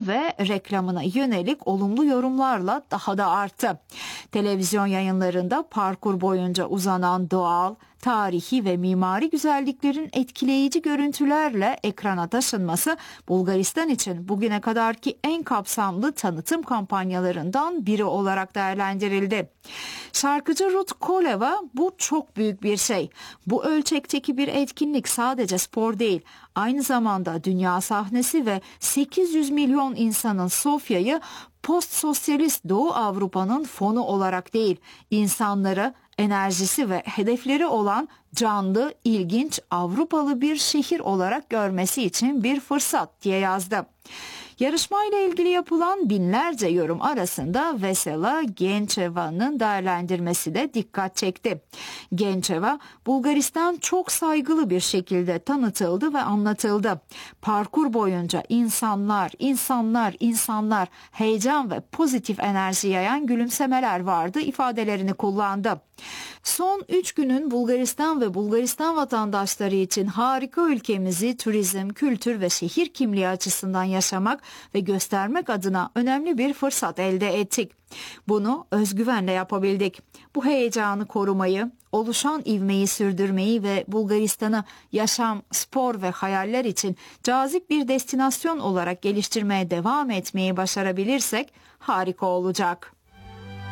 ve reklamına yönelik olumlu yorumlarla daha da arttı. Televizyon yayınlarında parkur boyunca uzanan doğal, tarihi ve mimari güzelliklerin etkileyici görüntülerle ekrana taşınması Bulgaristan için bugüne kadarki en kapsamlı tanıtım kampanyalarından biri olarak değerlendirildi. Şarkıcı Ruth Koleva, bu çok büyük bir şey. Bu ölçekteki bir etkinlik sadece spor değil, aynı zamanda dünya sahnesi ve 800 milyon insanın Sofya'yı post-sosyalist Doğu Avrupa'nın fonu olarak değil, insanları, enerjisi ve hedefleri olan canlı, ilginç Avrupalı bir şehir olarak görmesi için bir fırsat diye yazdı. Yarışmayla ilgili yapılan binlerce yorum arasında Vesela Gençeva'nın değerlendirmesi de dikkat çekti. Gençeva, Bulgaristan çok saygılı bir şekilde tanıtıldı ve anlatıldı. Parkur boyunca insanlar, heyecan ve pozitif enerji yayan gülümsemeler vardı ifadelerini kullandı. Son 3 günün Bulgaristan ve Bulgaristan vatandaşları için harika ülkemizi turizm, kültür ve şehir kimliği açısından yaşamak ve göstermek adına önemli bir fırsat elde ettik. Bunu özgüvenle yapabildik. Bu heyecanı korumayı, oluşan ivmeyi sürdürmeyi ve Bulgaristan'ı yaşam, spor ve hayaller için cazip bir destinasyon olarak geliştirmeye devam etmeyi başarabilirsek harika olacak.